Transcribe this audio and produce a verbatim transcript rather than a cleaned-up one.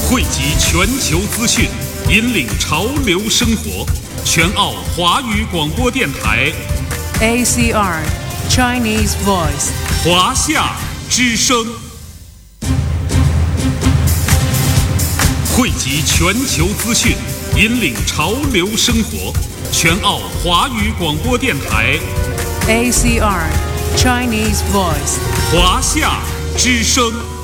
汇集全球资讯，引领潮流生活。全澳华语广播电台 A C R Chinese Voice 华夏之声，汇集全球资讯，引领潮流生活。全澳华语广播电台 A C R Chinese Voice 华夏之声。